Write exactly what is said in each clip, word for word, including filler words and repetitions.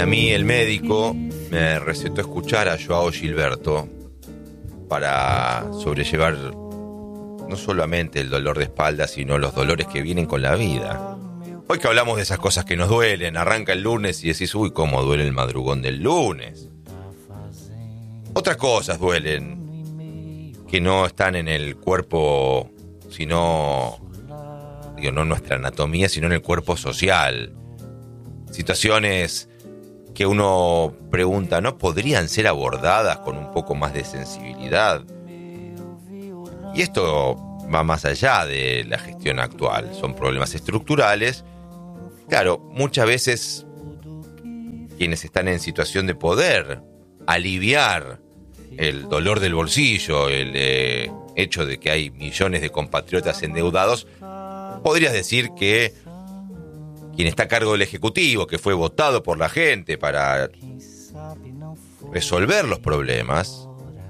a mí el médico me recetó escuchar a Joao Gilberto para sobrellevar no solamente el dolor de espalda, sino los dolores que vienen con la vida. Hoy que hablamos de esas cosas que nos duelen, arranca el lunes y decís, uy, cómo duele el madrugón del lunes. Otras cosas duelen, que no están en el cuerpo, sino, digo, no en nuestra anatomía, sino en el cuerpo social. Situaciones que uno pregunta, ¿no podrían ser abordadas con un poco más de sensibilidad? Y esto va más allá de la gestión actual. Son problemas estructurales. Claro, muchas veces quienes están en situación de poder aliviar el dolor del bolsillo, el eh, hecho de que hay millones de compatriotas endeudados, podrías decir que quien está a cargo del Ejecutivo, que fue votado por la gente para resolver los problemas,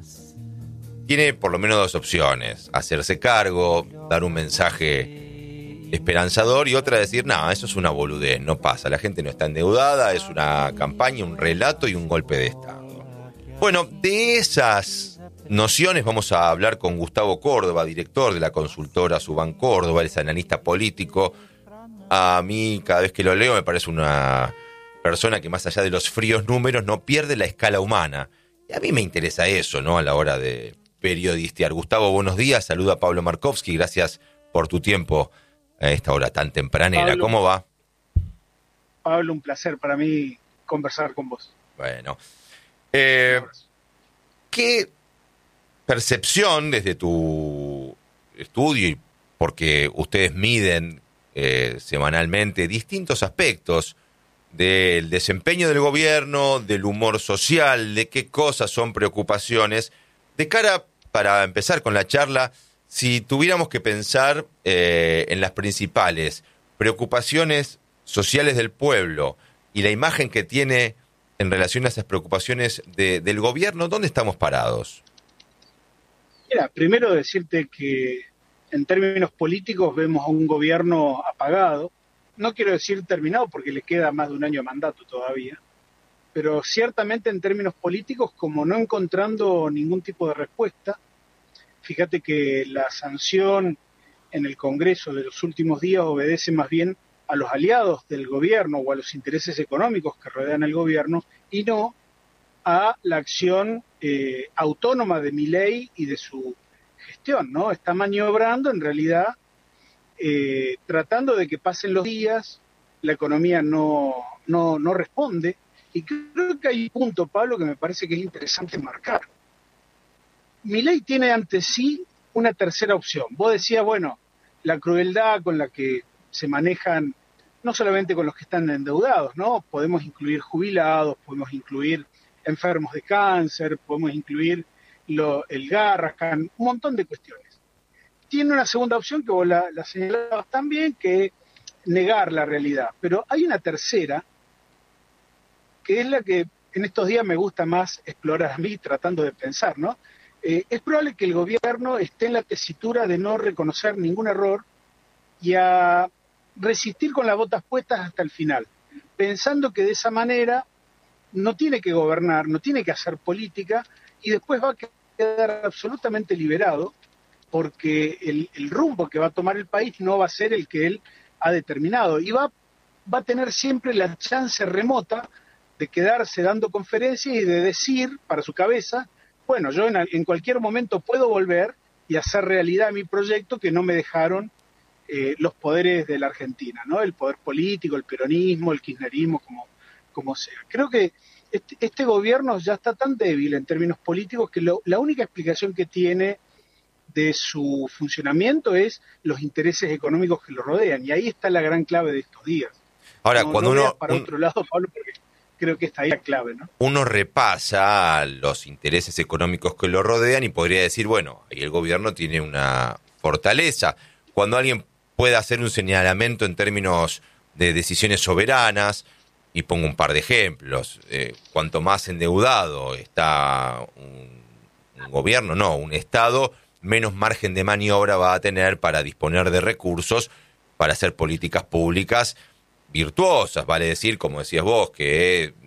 tiene por lo menos dos opciones: hacerse cargo, dar un mensaje esperanzador, y otra decir, no, eso es una boludez, no pasa, la gente no está endeudada, es una campaña, un relato y un golpe de Estado. Bueno, de esas nociones vamos a hablar con Gustavo Córdoba, director de la consultora Suban Córdoba, es analista político. A mí, cada vez que lo leo, me parece una persona que, más allá de los fríos números, no pierde la escala humana. Y a mí me interesa eso, ¿no?, a la hora de periodistear. Gustavo, buenos días. Saluda a Pablo Markovsky. Gracias por tu tiempo a esta hora tan tempranera. Pablo, ¿cómo va? Pablo, un placer para mí conversar con vos. Bueno. Eh, ¿Qué percepción desde tu estudio, y porque ustedes miden Eh, semanalmente distintos aspectos del desempeño del gobierno, del humor social, de qué cosas son preocupaciones, de cara, para empezar con la charla, si tuviéramos que pensar eh, en las principales preocupaciones sociales del pueblo y la imagen que tiene en relación a esas preocupaciones de, del gobierno, ¿dónde estamos parados? Mira, primero decirte que en términos políticos vemos a un gobierno apagado. No quiero decir terminado porque le queda más de un año de mandato todavía, pero ciertamente en términos políticos, como no encontrando ningún tipo de respuesta. Fíjate que la sanción en el Congreso de los últimos días obedece más bien a los aliados del gobierno o a los intereses económicos que rodean el gobierno, y no a la acción eh, autónoma de Milei y de su gestión, ¿no? Está maniobrando en realidad, eh, tratando de que pasen los días, la economía no, no, no responde, y creo que hay un punto, Pablo, que me parece que es interesante marcar. Milei tiene ante sí una tercera opción. Vos decías, bueno, la crueldad con la que se manejan, no solamente con los que están endeudados, ¿no? Podemos incluir jubilados, podemos incluir enfermos de cáncer, podemos incluir Lo, el Garrahan, un montón de cuestiones. Tiene una segunda opción que vos la, la señalabas también, que es negar la realidad. Pero hay una tercera, que es la que en estos días me gusta más explorar a mí, tratando de pensar, ¿no? Eh, es probable que el gobierno esté en la tesitura de no reconocer ningún error y a resistir con las botas puestas hasta el final, pensando que de esa manera no tiene que gobernar, no tiene que hacer política, y después va a quedar absolutamente liberado porque el, el rumbo que va a tomar el país no va a ser el que él ha determinado, y va, va a tener siempre la chance remota de quedarse dando conferencias y de decir para su cabeza, bueno, yo en, en cualquier momento puedo volver y hacer realidad mi proyecto que no me dejaron eh, los poderes de la Argentina, ¿no? El poder político, el peronismo, el kirchnerismo, como, como sea. Creo que Este, este gobierno ya está tan débil en términos políticos que lo, la única explicación que tiene de su funcionamiento es los intereses económicos que lo rodean, y ahí está la gran clave de estos días. Ahora, no, cuando no uno... para un, otro lado, Pablo, porque creo que está ahí la clave, ¿no? Uno repasa los intereses económicos que lo rodean y podría decir, bueno, ahí el gobierno tiene una fortaleza. Cuando alguien puede hacer un señalamiento en términos de decisiones soberanas, y pongo un par de ejemplos, eh, cuanto más endeudado está un, un gobierno, no, un Estado, menos margen de maniobra va a tener para disponer de recursos para hacer políticas públicas virtuosas. Vale decir, como decías vos, que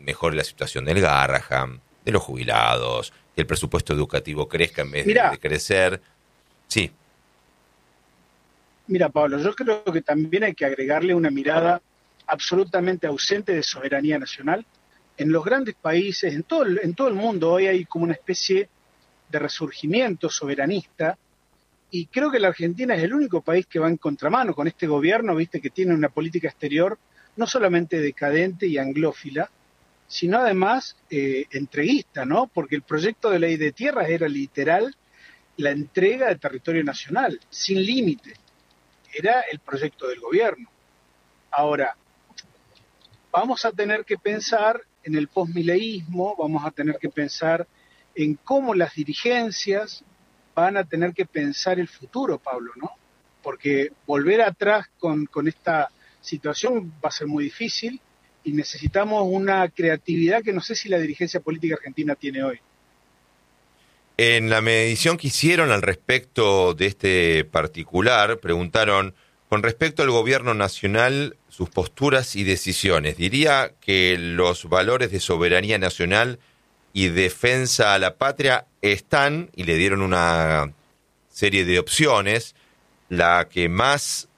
mejore la situación del Garrahan, de los jubilados, que el presupuesto educativo crezca en vez Mirá, de, de crecer. Sí. Mira, Pablo, yo creo que también hay que agregarle una mirada absolutamente ausente de soberanía nacional. En los grandes países, en todo el, en todo el mundo, hoy hay como una especie de resurgimiento soberanista, y creo que la Argentina es el único país que va en contramano con este gobierno, viste, que tiene una política exterior no solamente decadente y anglófila, sino además eh, entreguista, ¿no? Porque el proyecto de ley de tierras era literal la entrega de territorio nacional, sin límite. Era el proyecto del gobierno. Ahora, vamos a tener que pensar en el posmileísmo, vamos a tener que pensar en cómo las dirigencias van a tener que pensar el futuro, Pablo, ¿no? Porque volver atrás con, con esta situación va a ser muy difícil y necesitamos una creatividad que no sé si la dirigencia política argentina tiene hoy. En la medición que hicieron al respecto de este particular, preguntaron, con respecto al gobierno nacional, sus posturas y decisiones. Diría que los valores de soberanía nacional y defensa a la patria están, y le dieron una serie de opciones, la que más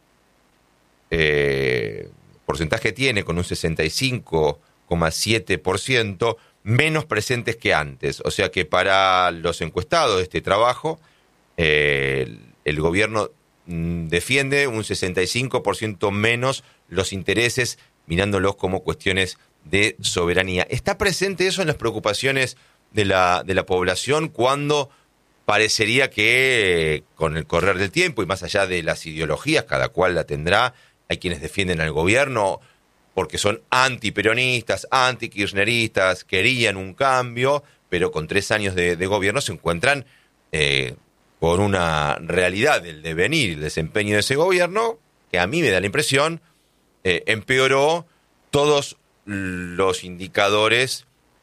eh, porcentaje tiene, con un sesenta y cinco coma siete por ciento, menos presentes que antes. O sea que para los encuestados de este trabajo, eh, el, el gobierno mm, defiende un sesenta y cinco por ciento menos los intereses, mirándolos como cuestiones de soberanía. ¿Está presente eso en las preocupaciones de la, de la población cuando parecería que eh, con el correr del tiempo y más allá de las ideologías, cada cual la tendrá, hay quienes defienden al gobierno porque son antiperonistas, antikirchneristas, querían un cambio, pero con tres años de, de gobierno se encuentran eh, con una realidad del devenir y el desempeño de ese gobierno que a mí me da la impresión eh, empeoró todos los indicadores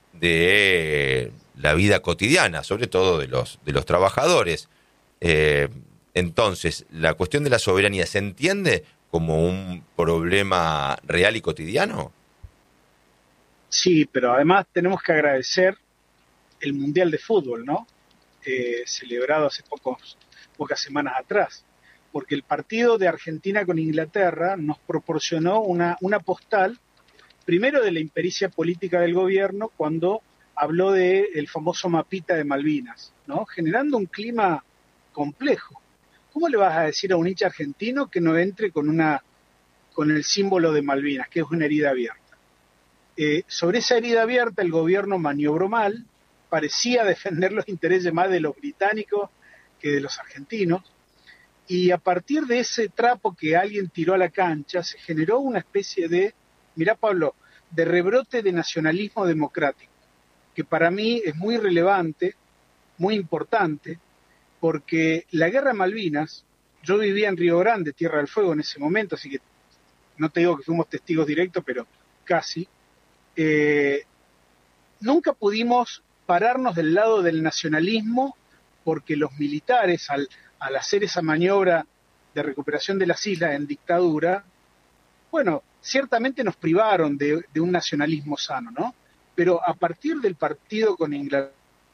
de la vida cotidiana, sobre todo de los, de los trabajadores. Eh, entonces, la cuestión de la soberanía, ¿se entiende como un problema real y cotidiano? Sí, pero además tenemos que agradecer el Mundial de Fútbol, ¿no? Eh, celebrado hace pocos, pocas semanas atrás, porque el partido de Argentina con Inglaterra nos proporcionó una, una postal, primero de la impericia política del gobierno, cuando habló del famoso mapita de Malvinas, ¿no? Generando un clima complejo. ¿Cómo le vas a decir a un hincha argentino que no entre con una con el símbolo de Malvinas, que es una herida abierta? Eh, sobre esa herida abierta el gobierno maniobró mal, parecía defender los intereses más de los británicos que de los argentinos, y a partir de ese trapo que alguien tiró a la cancha, se generó una especie de, mirá Pablo, de rebrote de nacionalismo democrático, que para mí es muy relevante, muy importante, porque la guerra de Malvinas, yo vivía en Río Grande, Tierra del Fuego en ese momento, así que no te digo que fuimos testigos directos, pero casi, eh, nunca pudimos pararnos del lado del nacionalismo, porque los militares, al, al hacer esa maniobra de recuperación de las islas en dictadura, bueno, ciertamente nos privaron de, de un nacionalismo sano, ¿no? Pero a partir del partido con Inglaterra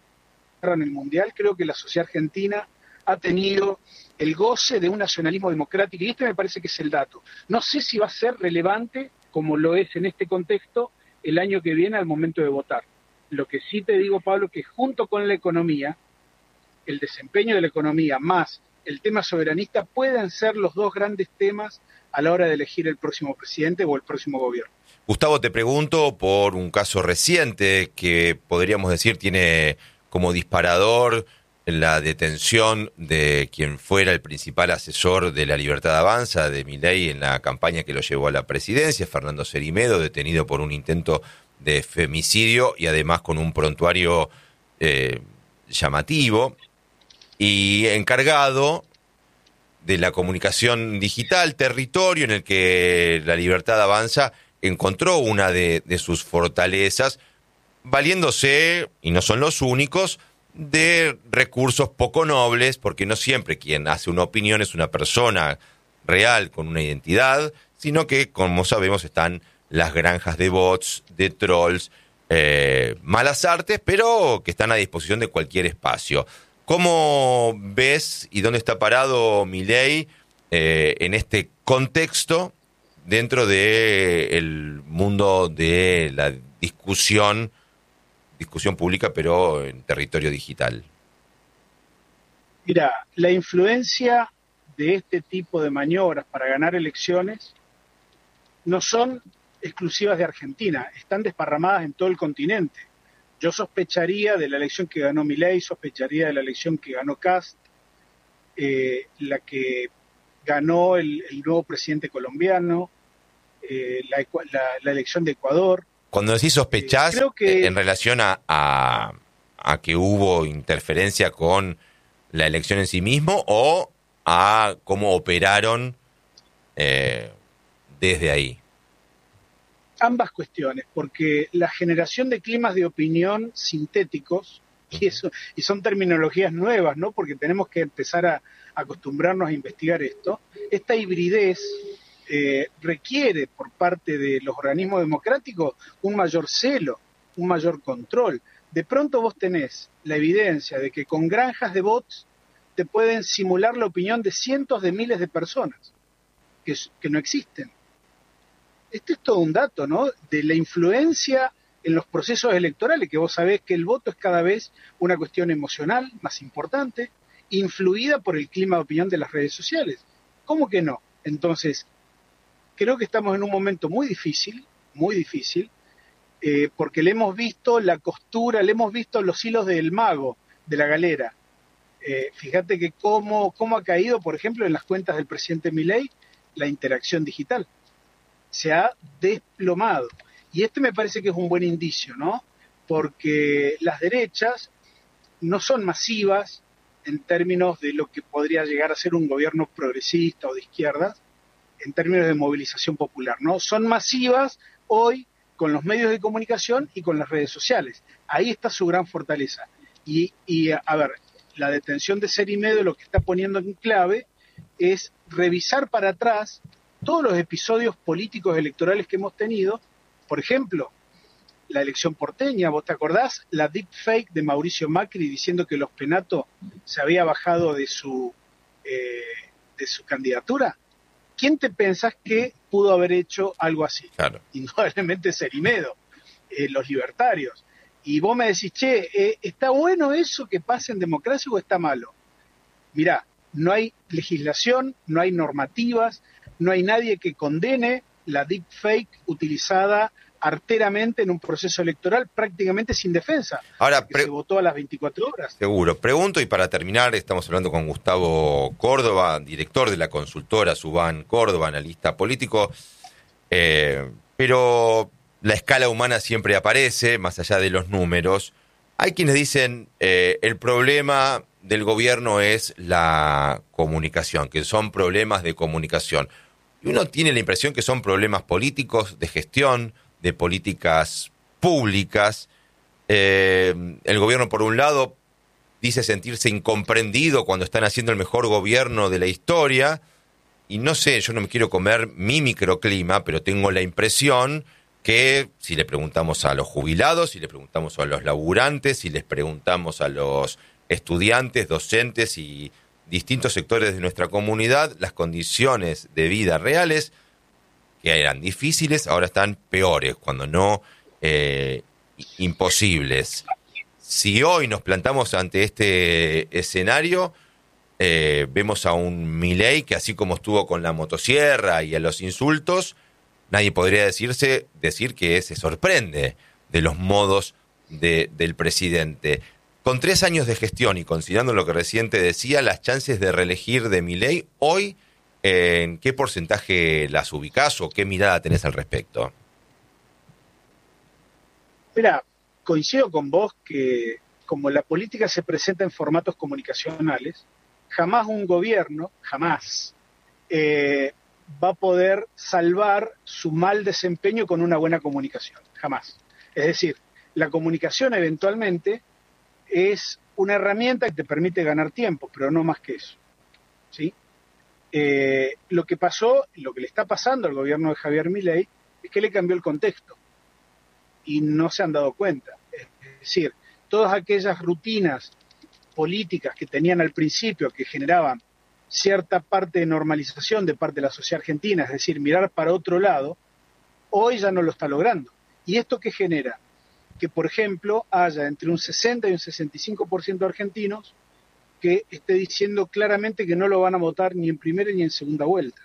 en el Mundial, creo que la sociedad argentina ha tenido el goce de un nacionalismo democrático, y este me parece que es el dato. No sé si va a ser relevante, como lo es en este contexto, el año que viene al momento de votar. Lo que sí te digo, Pablo, que junto con la economía, el desempeño de la economía más el tema soberanista pueden ser los dos grandes temas a la hora de elegir el próximo presidente o el próximo gobierno. Gustavo, te pregunto por un caso reciente que podríamos decir tiene como disparador la detención de quien fuera el principal asesor de La Libertad Avanza, de Milei, en la campaña que lo llevó a la presidencia, Fernando Cerimedo, detenido por un intento de femicidio y además con un prontuario eh, llamativo, y encargado de la comunicación digital, territorio en el que La Libertad Avanza encontró una de, de sus fortalezas, valiéndose, y no son los únicos, de recursos poco nobles, porque no siempre quien hace una opinión es una persona real con una identidad, sino que, como sabemos, están las granjas de bots, de trolls, eh, malas artes, pero que están a disposición de cualquier espacio. ¿Cómo ves y dónde está parado Milei eh, en este contexto dentro del mundo de la discusión, discusión pública, pero en territorio digital? Mira, la influencia de este tipo de maniobras para ganar elecciones no son exclusivas de Argentina, están desparramadas en todo el continente. Yo sospecharía de la elección que ganó Milei, sospecharía de la elección que ganó Kast, eh, la que ganó el, el nuevo presidente colombiano, eh, la, la, la elección de Ecuador. Cuando decís sospechás, eh, creo que, en relación a, a, a que hubo interferencia con la elección en sí mismo o a cómo operaron eh, desde ahí. Ambas cuestiones, porque la generación de climas de opinión sintéticos, y, eso, y son terminologías nuevas, ¿no? Porque tenemos que empezar a acostumbrarnos a investigar esto, esta hibridez eh, requiere por parte de los organismos democráticos un mayor celo, un mayor control. De pronto vos tenés la evidencia de que con granjas de bots te pueden simular la opinión de cientos de miles de personas que, que no existen. Este es todo un dato, ¿no? De la influencia en los procesos electorales, que vos sabés que el voto es cada vez una cuestión emocional más importante, influida por el clima de opinión de las redes sociales. ¿Cómo que no? Entonces, creo que estamos en un momento muy difícil, muy difícil, eh, porque le hemos visto la costura, le hemos visto los hilos del mago, de la galera. Eh, fíjate que cómo, cómo ha caído, por ejemplo, en las cuentas del presidente Milei, la interacción digital. Se ha desplomado. Y este me parece que es un buen indicio, ¿no? Porque las derechas no son masivas en términos de lo que podría llegar a ser un gobierno progresista o de izquierdas, en términos de movilización popular, ¿no? Son masivas hoy con los medios de comunicación y con las redes sociales. Ahí está su gran fortaleza. Y, y a ver, la detención de Cerimedo lo que está poniendo en clave es revisar para atrás todos los episodios políticos electorales que hemos tenido. Por ejemplo, la elección porteña, ¿vos te acordás? La deepfake de Mauricio Macri diciendo que los Penato se había bajado de su, eh, de su candidatura. ¿Quién te pensás que pudo haber hecho algo así? Claro. Indudablemente Cerimedo, eh, los libertarios. Y vos me decís, che, eh, ¿está bueno eso que pase en democracia o está malo? Mirá, no hay legislación, no hay normativas, no hay nadie que condene la deepfake utilizada arteramente en un proceso electoral prácticamente sin defensa. Ahora, pre- se votó a las veinticuatro horas. Seguro. Pregunto, y para terminar, estamos hablando con Gustavo Córdoba, director de la consultora Subán Córdoba, analista político, eh, pero la escala humana siempre aparece, más allá de los números. Hay quienes dicen, eh, el problema del gobierno es la comunicación, que son problemas de comunicación. Y uno tiene la impresión que son problemas políticos, de gestión, de políticas públicas. Eh, el gobierno, por un lado, dice sentirse incomprendido cuando están haciendo el mejor gobierno de la historia. Y no sé, yo no me quiero comer mi microclima, pero tengo la impresión que si le preguntamos a los jubilados, si le preguntamos a los laburantes, si les preguntamos a los estudiantes, docentes y distintos sectores de nuestra comunidad, las condiciones de vida reales, que eran difíciles, ahora están peores, cuando no eh, imposibles. Si hoy nos plantamos ante este escenario, eh, vemos a un Milei que, así como estuvo con la motosierra y a los insultos, nadie podría decirse decir que se sorprende de los modos de, del presidente. Con tres años de gestión y considerando lo que recién te decía, las chances de reelegir de Milei hoy, ¿en qué porcentaje las ubicás o qué mirada tenés al respecto? Mira, coincido con vos que como la política se presenta en formatos comunicacionales, jamás un gobierno, jamás, eh, va a poder salvar su mal desempeño con una buena comunicación, jamás. Es decir, la comunicación eventualmente es una herramienta que te permite ganar tiempo, pero no más que eso, ¿sí? Eh, lo que pasó, lo que le está pasando al gobierno de Javier Milei es que le cambió el contexto. y no se han dado cuenta. Es decir, todas aquellas rutinas políticas que tenían al principio, que generaban cierta parte de normalización de parte de la sociedad argentina, es decir, mirar para otro lado, hoy ya no lo está logrando. ¿Y esto qué genera? Que, por ejemplo, haya entre un sesenta y un sesenta y cinco por ciento de argentinos que esté diciendo claramente que no lo van a votar ni en primera ni en segunda vuelta.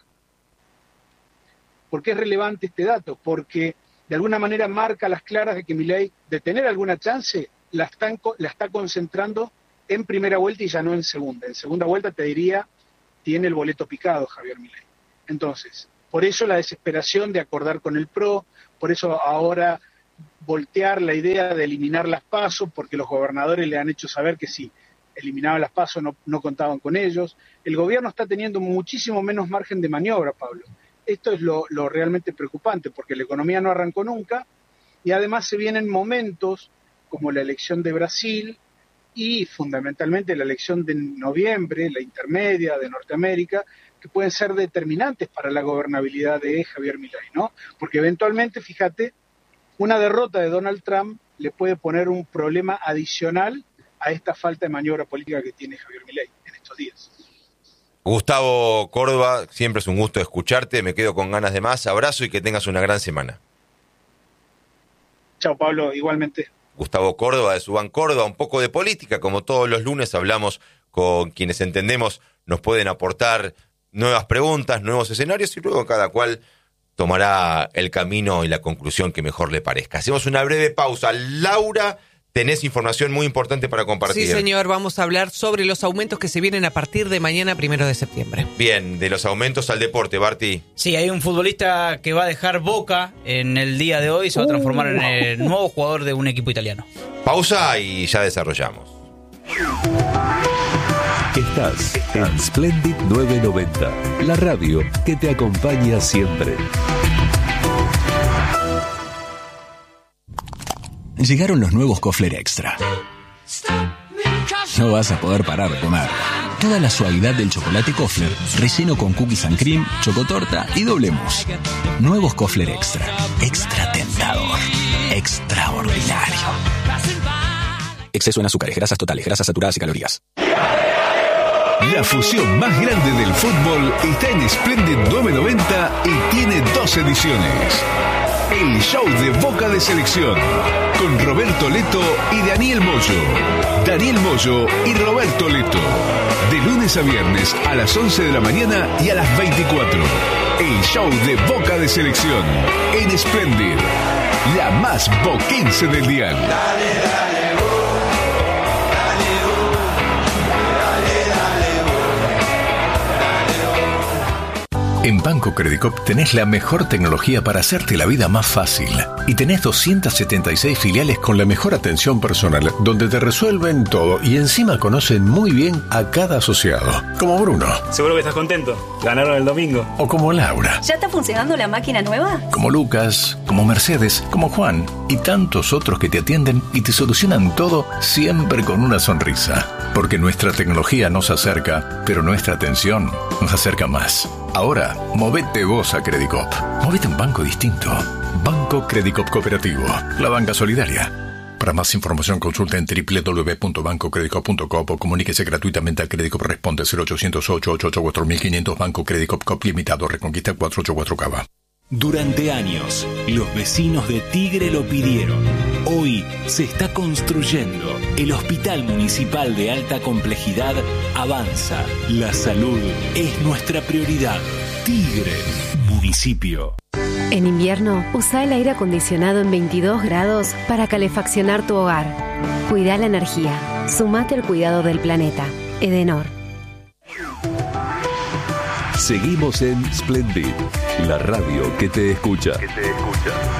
¿Por qué es relevante este dato? Porque de alguna manera marca las claras de que Milei, de tener alguna chance, la, están, la está concentrando en primera vuelta y ya no en segunda. En segunda vuelta, te diría, tiene el boleto picado Javier Milei. Entonces, por eso la desesperación de acordar con el P R O, por eso ahora voltear la idea de eliminar las PASO, porque los gobernadores le han hecho saber que si eliminaban las PASO no, no contaban con ellos. El gobierno está teniendo muchísimo menos margen de maniobra, Pablo. Esto es lo, lo realmente preocupante, porque la economía no arrancó nunca y además se vienen momentos como la elección de Brasil y fundamentalmente la elección de noviembre, la intermedia de Norteamérica, que pueden ser determinantes para la gobernabilidad de Javier Milei, ¿no? Porque eventualmente, fíjate, una derrota de Donald Trump le puede poner un problema adicional a esta falta de maniobra política que tiene Javier Milei en estos días. Gustavo Córdoba, siempre es un gusto escucharte, me quedo con ganas de más, abrazo y que tengas una gran semana. Chao, Pablo, igualmente. Gustavo Córdoba de Subán Córdoba, un poco de política, como todos los lunes hablamos con quienes entendemos, nos pueden aportar nuevas preguntas, nuevos escenarios y luego cada cual tomará el camino y la conclusión que mejor le parezca. Hacemos una breve pausa. Laura, tenés información muy importante para compartir. Sí, señor, vamos a hablar sobre los aumentos que se vienen a partir de mañana, primero de septiembre. Bien, de los aumentos al deporte, Barty. Sí, hay un futbolista que va a dejar Boca en el día de hoy y se va a transformar en el nuevo jugador de un equipo italiano. Pausa y ya desarrollamos. Estás en Splendid novecientos noventa, la radio que te acompaña siempre. Llegaron los nuevos Kofler Extra. No vas a poder parar de comer. Toda la suavidad del chocolate Kofler, relleno con cookies and cream, chocotorta y doble mousse. Nuevos Kofler Extra. Extra tentador. Extraordinario. Exceso en azúcares, grasas totales, grasas saturadas y calorías. La fusión más grande del fútbol está en Splendid novecientos noventa y tiene dos ediciones. El show de Boca de Selección, con Roberto Leto y Daniel Moyo. Daniel Moyo y Roberto Leto. De lunes a viernes a las once de la mañana y a las veinticuatro. El show de Boca de Selección, en Splendid, la más boquense del dial. Dale, dale. En Banco Credicop tenés la mejor tecnología para hacerte la vida más fácil. Y tenés doscientas setenta y seis filiales con la mejor atención personal, donde te resuelven todo y encima conocen muy bien a cada asociado. Como Bruno. Seguro que estás contento. Ganaron el domingo. O como Laura. ¿Ya está funcionando la máquina nueva? Como Lucas, como Mercedes, como Juan y tantos otros que te atienden y te solucionan todo siempre con una sonrisa. Porque nuestra tecnología nos acerca, pero nuestra atención nos acerca más. Ahora, movete vos a Credicop. Movete a un banco distinto. Banco Credicop Cooperativo. La banca solidaria. Para más información consulta en doble u doble u doble u punto banco credicop punto com o comuníquese gratuitamente a Credicop. Responde cero ochocientos ocho ocho ocho cuatro mil quinientos. Banco Credicop Cop Limitado. Reconquista cuatrocientos ochenta y cuatro Cava. Durante años, los vecinos de Tigre lo pidieron. Hoy se está construyendo. El Hospital Municipal de Alta Complejidad avanza. La salud es nuestra prioridad. Tigre, municipio. En invierno, usa el aire acondicionado en veintidós grados para calefaccionar tu hogar. Cuida la energía. Sumate al cuidado del planeta. Edenor. Seguimos en Splendid, la radio que te escucha. Que te escucha.